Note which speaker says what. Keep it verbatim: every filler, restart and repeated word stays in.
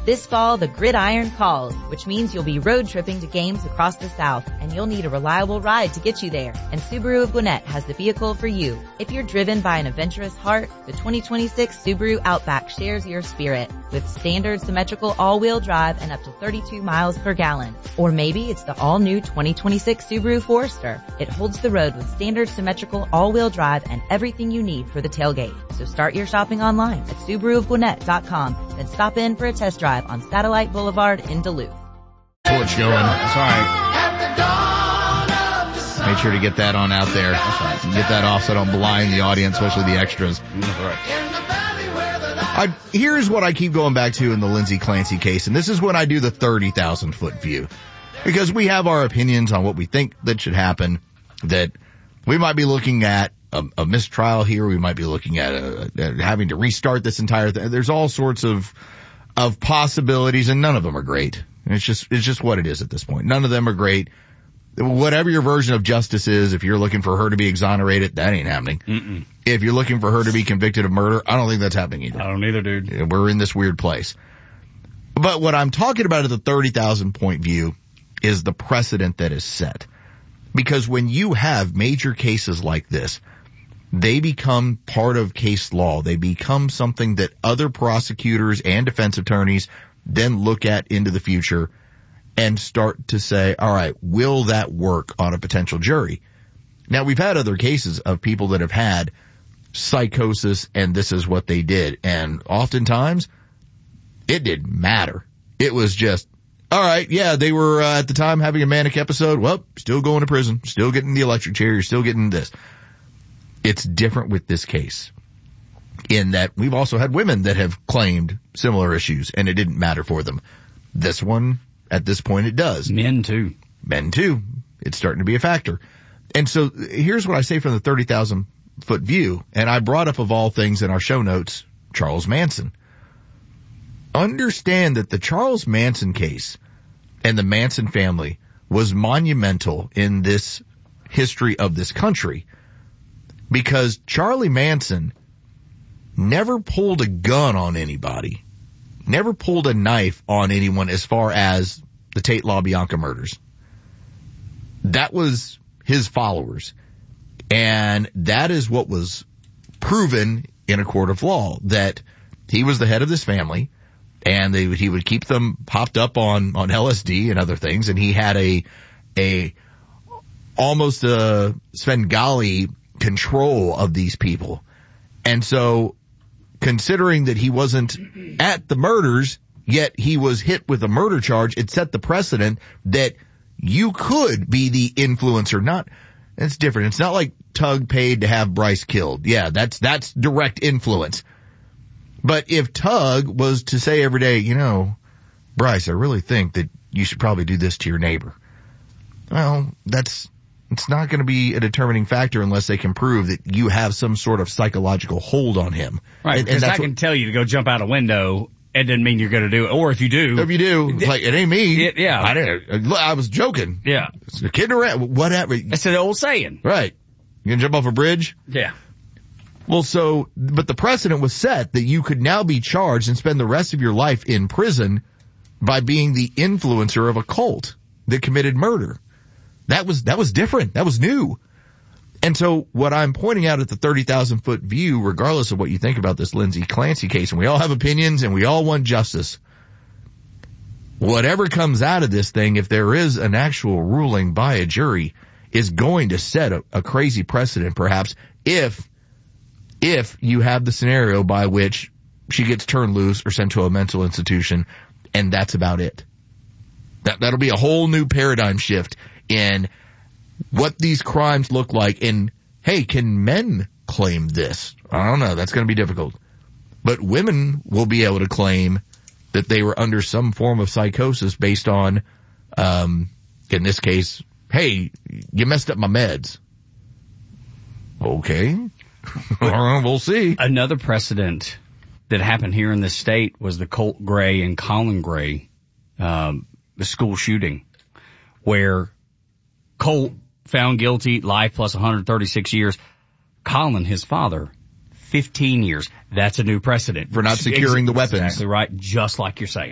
Speaker 1: This fall, the gridiron calls, which means you'll be road tripping to games across the South, and you'll need a reliable ride to get you there. And Subaru of Gwinnett has the vehicle for you. If you're driven by an adventurous heart, the twenty twenty-six Subaru Outback shares your spirit with standard symmetrical all-wheel drive and up to thirty-two miles per gallon. Or maybe it's the all-new twenty twenty-six Subaru Forester. It holds the road with standard symmetrical all-wheel drive and everything you need for the tailgate. So start your shopping online at Subaru of Gwinnett dot com, then stop in for a test drive on Satellite Boulevard in Duluth.
Speaker 2: Torch going. That's all right. Make sure to get that on out there. That's right. Get that off so I don't blind the audience, especially the extras.
Speaker 3: That's right.
Speaker 2: I, here's what I keep going back to in the Lindsay Clancy case, and this is when I do the thirty thousand foot view. Because we have our opinions on what we think that should happen, that we might be looking at a, a mistrial here, we might be looking at, a, at having to restart this entire thing. There's all sorts of of possibilities, and none of them are great. It's just, it's just what it is at this point. None of them are great. Whatever your version of justice is, if you're looking for her to be exonerated, that ain't happening.
Speaker 3: Mm-mm.
Speaker 2: If you're looking for her to be convicted of murder, I don't think that's happening either.
Speaker 3: I don't either, dude.
Speaker 2: We're in this weird place. But what I'm talking about at the thirty thousand point view is the precedent that is set. Because when you have major cases like this, they become part of case law. They become something that other prosecutors and defense attorneys then look at into the future and start to say, all right, will that work on a potential jury? Now, we've had other cases of people that have had psychosis and this is what they did. And oftentimes it didn't matter. It was just, all right, yeah, they were uh, at the time having a manic episode. Well, still going to prison, still getting the electric chair, you're still getting this. It's different with this case in that we've also had women that have claimed similar issues and it didn't matter for them. This one, at this point, it does.
Speaker 3: Men too.
Speaker 2: Men too. It's starting to be a factor. And so here's what I say from the thirty thousand foot view. And I brought up, of all things in our show notes, Charles Manson. Understand that the Charles Manson case and the Manson family was monumental in this history of this country. Because Charlie Manson never pulled a gun on anybody, never pulled a knife on anyone as far as the Tate LaBianca murders. That was his followers. And that is what was proven in a court of law, that he was the head of this family and they, he would keep them popped up on, on L S D and other things. And he had a, a almost a Svengali control of these people. And so considering that he wasn't at the murders, yet he was hit with a murder charge, it set the precedent that you could be the influencer. Not, it's different. It's not like Tug paid to have Bryce killed. Yeah, that's, that's direct influence. But if Tug was to say every day, you know, Bryce, I really think that you should probably do this to your neighbor. Well, that's, it's not going to be a determining factor unless they can prove that you have some sort of psychological hold on him.
Speaker 3: Right,
Speaker 2: and,
Speaker 3: because
Speaker 2: and
Speaker 3: I can what, tell you to go jump out a window. It doesn't mean you're going to do it. Or if you do.
Speaker 2: If you do, it, like, it ain't me.
Speaker 3: It, yeah.
Speaker 2: I didn't, I was joking.
Speaker 3: Yeah.
Speaker 2: It's a kid around, whatever.
Speaker 3: That's an old saying.
Speaker 2: Right. You gonna jump off a bridge?
Speaker 3: Yeah.
Speaker 2: Well, so, but the precedent was set that you could now be charged and spend the rest of your life in prison by being the influencer of a cult that committed murder. That was, that was different. That was new. And so what I'm pointing out at the thirty thousand foot view, regardless of what you think about this Lindsay Clancy case, and we all have opinions and we all want justice, whatever comes out of this thing, if there is an actual ruling by a jury, is going to set a, a crazy precedent, perhaps, if, if you have the scenario by which she gets turned loose or sent to a mental institution, and that's about it. That, that'll be a whole new paradigm shift in what these crimes look like. And hey, can men claim this? I don't know. That's going to be difficult. But women will be able to claim that they were under some form of psychosis based on, um, in this case, hey, you messed up my meds. Okay. We'll see.
Speaker 3: Another precedent that happened here in this state was the Colt Gray and Colin Gray, um, the school shooting, where Colt found guilty, life plus one hundred thirty-six years. Colin, his father, fifteen years. That's a new precedent.
Speaker 2: For not securing the weapons.
Speaker 3: Exactly right, just like you're saying.